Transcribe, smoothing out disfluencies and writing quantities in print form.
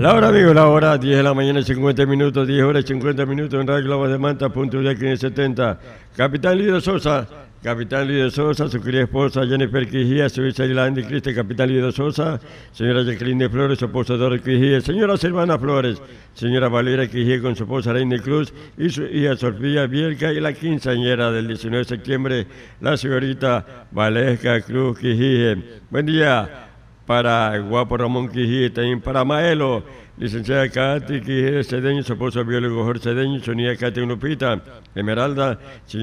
La hora, amigo, la hora, 10 de la mañana, 50 minutos, 10 horas, 50 minutos en Radio Globos de Manta, punto de 570. Capitán Lidio Sosa, su querida esposa Jennifer Quijía, su hija Yolanda Cristi, Capitán Lidio Sosa, señora Jacqueline Flores, su esposa Dora Quijía, señora Silvana Flores, señora Valeria Quijía con su esposa Reina Cruz y su hija Sofía Bielka, y la quinceañera del 19 de septiembre, la señorita Valesca Cruz Quijía. Buen día para el guapo Ramón Quijía, también para Maelo, licenciada Katy Quijía Cedeño, su esposo biólogo Jorge Cedeño, su niña Katy Lupita, Esmeralda,